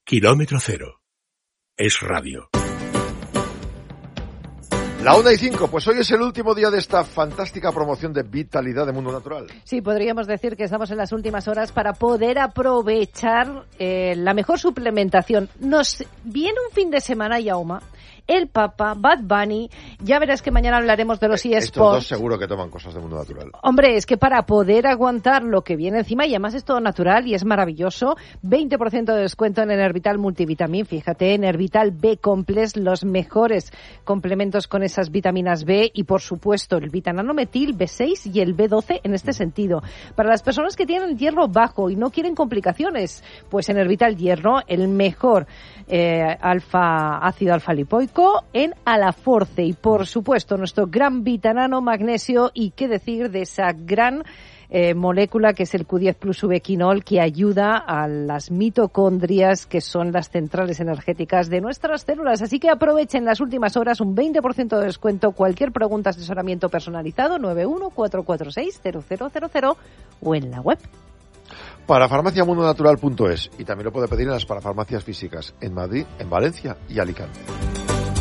Kilómetro Cero. Es radio. La 1:05, pues hoy es el último día de esta fantástica promoción de Vitalidad de Mundo Natural. Sí, podríamos decir que estamos en las últimas horas para poder aprovechar la mejor suplementación. Nos viene un fin de semana, Jaume, el Papa, Bad Bunny, ya verás que mañana hablaremos de los eSports. Estos dos seguro que toman cosas de Mundo Natural. Hombre, es que para poder aguantar lo que viene encima, y además es todo natural y es maravilloso, 20% de descuento en Enervital Multivitamin, fíjate, Enervital B Complex, los mejores complementos con esas vitaminas B y, por supuesto, el vitananometil B6 y el B12 en este sentido. Para las personas que tienen hierro bajo y no quieren complicaciones, pues Enervital Hierro, el mejor ácido alfa-lipoico en Alaforce y, por supuesto, nuestro gran vitanano magnesio y qué decir de esa gran molécula que es el Q10 Plus ubiquinol, que ayuda a las mitocondrias, que son las centrales energéticas de nuestras células. Así que aprovechen las últimas horas, un 20% de descuento. Cualquier pregunta, asesoramiento personalizado, 914460000 o en la web. Para farmaciamundonatural.es, y también lo puede pedir en las parafarmacias físicas en Madrid, en Valencia y Alicante.